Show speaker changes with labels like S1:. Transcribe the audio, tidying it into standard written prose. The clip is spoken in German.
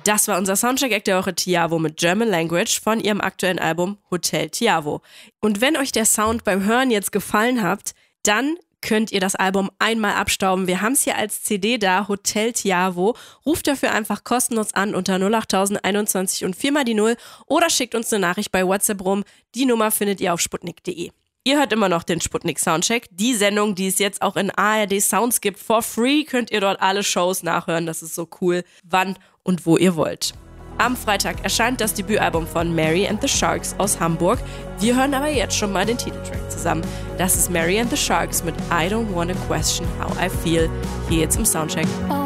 S1: Das war unser Soundcheck-Act der Woche Tiavo mit German Language von ihrem aktuellen Album Hotel Tiavo. Und wenn euch der Sound beim Hören jetzt gefallen hat, dann könnt ihr das Album einmal abstauben. Wir haben es hier als CD da, Hotel Tiavo. Ruft dafür einfach kostenlos an unter 08021 und 4 mal die 0 oder schickt uns eine Nachricht bei WhatsApp rum. Die Nummer findet ihr auf sputnik.de. Ihr hört immer noch den Sputnik Soundcheck. Die Sendung, die es jetzt auch in ARD Sounds gibt, for free, könnt ihr dort alle Shows nachhören. Das ist so cool, wann und wo ihr wollt. Am Freitag erscheint das Debütalbum von Mary and the Sharks aus Hamburg. Wir hören aber jetzt schon mal den Titeltrack zusammen. Das ist Mary and the Sharks mit I Don't Wanna Question How I Feel. Hier jetzt im Soundcheck.